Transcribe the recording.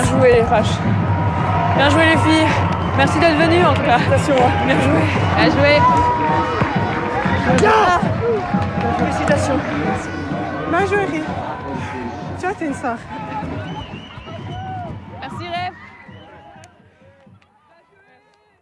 Bien joué les vaches. Bien joué les filles. Merci d'être venues en tout cas. Félicitations. Bien joué. Bien joué. Félicitations. Bien joué. Tu vois, t'es une sœur. Merci Rêve.